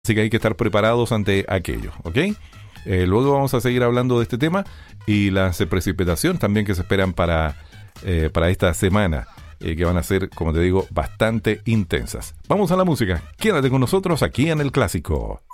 Así que hay que estar preparados ante aquello, ¿ok? Luego vamos a seguir hablando de este tema y las precipitaciones también que se esperan para esta semana, que van a ser, como te digo, bastante intensas. Vamos a la música. Quédate con nosotros aquí en El Clásico.